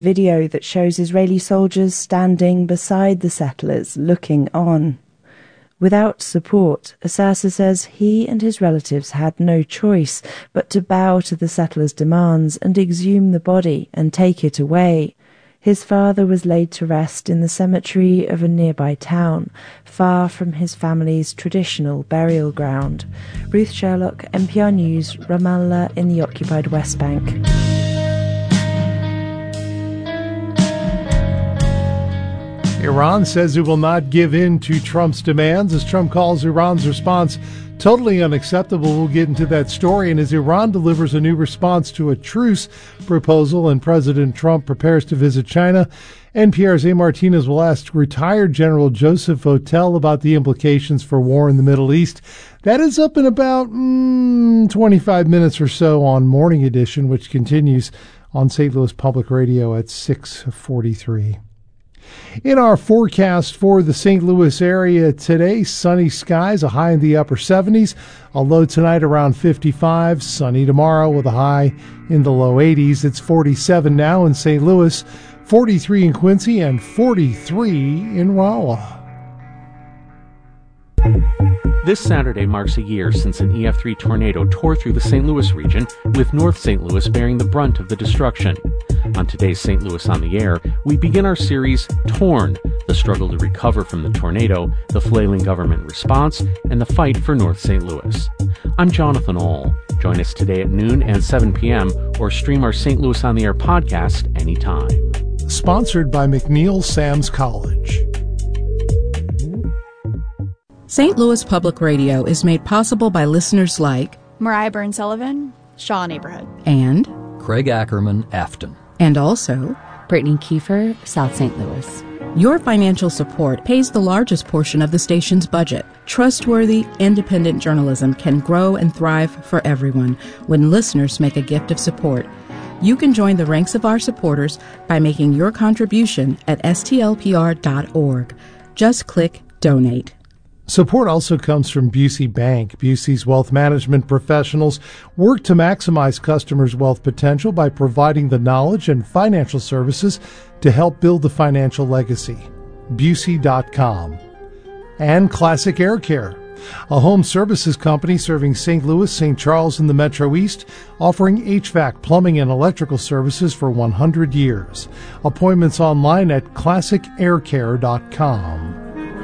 Video that shows Israeli soldiers standing beside the settlers, looking on. Without support, Assasa says he and his relatives had no choice but to bow to the settlers' demands and exhume the body and take it away. His father was laid to rest in the cemetery of a nearby town, far from his family's traditional burial ground. Ruth Sherlock, NPR News, Ramallah in the occupied West Bank. Iran says it will not give in to Trump's demands as Trump calls Iran's response totally unacceptable. We'll get into that story. And as Iran delivers a new response to a truce proposal and President Trump prepares to visit China, NPR's A. Martinez will ask retired General Joseph Votel about the implications for war in the Middle East. That is up in about 25 minutes or so on Morning Edition, which continues on St. Louis Public Radio at 6:43. In our forecast for the St. Louis area today, sunny skies, a high in the upper 70s, a low tonight around 55, sunny tomorrow with a high in the low 80s. It's 47 now in St. Louis, 43 in Quincy, and 43 in Rolla. This Saturday marks a year since an EF3 tornado tore through the St. Louis region, with North St. Louis bearing the brunt of the destruction. On today's St. Louis on the Air, we begin our series, Torn, the struggle to recover from the tornado, the flailing government response, and the fight for North St. Louis. I'm Jonathan Ahl. Join us today at noon and 7 p.m. or stream our St. Louis on the Air podcast anytime. Sponsored by McNeil Sam's College. St. Louis Public Radio is made possible by listeners like Mariah Byrne-Sullivan, Shaw Neighborhood, and Craig Ackerman, Afton, and also Brittany Kiefer, South St. Louis. Your financial support pays the largest portion of the station's budget. Trustworthy, independent journalism can grow and thrive for everyone when listeners make a gift of support. You can join the ranks of our supporters by making your contribution at stlpr.org. Just click Donate. Support also comes from Busey Bank. Busey's wealth management professionals work to maximize customers' wealth potential by providing the knowledge and financial services to help build the financial legacy. Busey.com. And Classic Air Care, a home services company serving St. Louis, St. Charles, and the Metro East, offering HVAC, plumbing, and electrical services for 100 years. Appointments online at classicaircare.com.